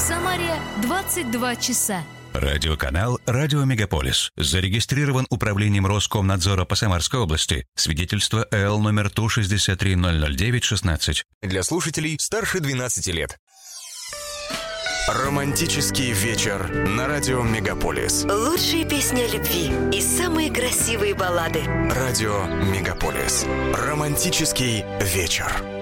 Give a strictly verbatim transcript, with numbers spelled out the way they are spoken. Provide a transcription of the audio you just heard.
Самаре двадцать два часа. Радиоканал «Радио Мегаполис» зарегистрирован Управлением Роскомнадзора по Самарской области. Свидетельство эл номер Ту шестьдесят три ноль ноль девять шестнадцать. Для слушателей старше двенадцати лет. Романтический вечер на радио Мегаполис. Лучшие песни о любви и самые красивые баллады. Радио Мегаполис. Романтический вечер.